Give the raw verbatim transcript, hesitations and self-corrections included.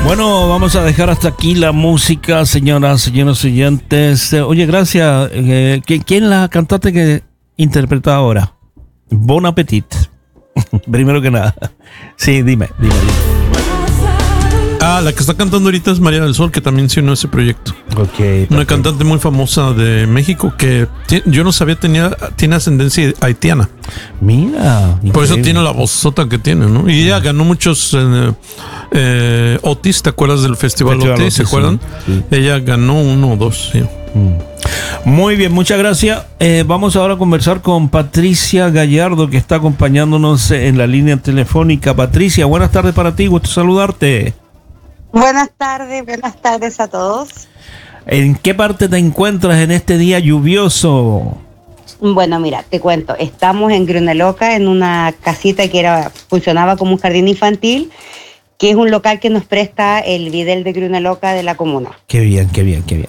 Bueno, vamos a dejar hasta aquí la música, señoras, señores oyentes. Eh, Oye, gracias. Eh, ¿qui- ¿Quién la cantante que interpreta ahora? Bon Appetit. Primero que nada. Sí, dime, dime, dime. Ah, la que está cantando ahorita es María del Sol, que también se unió a ese proyecto. Ok. Una perfecto. cantante muy famosa de México que ti- yo no sabía tenía tiene ascendencia haitiana. Mira. Por eso increíble. tiene la vozota que tiene, ¿no? Y ella ganó muchos eh, eh, Otis, ¿te acuerdas del Festival, Festival Otis? ¿Se Otis, acuerdan? sí. Ella ganó uno o dos, sí. Muy bien, muchas gracias. Eh, vamos ahora a conversar con Patricia Gallardo, que está acompañándonos en la línea telefónica. Patricia, buenas tardes para ti, gusto saludarte. Buenas tardes, buenas tardes a todos. ¿En qué parte te encuentras en este día lluvioso? Bueno, mira, te cuento, estamos en Gruneloca, en una casita que era funcionaba como un jardín infantil, que es un local que nos presta el Videl de Gruneloca de la comuna. Qué bien, qué bien, qué bien.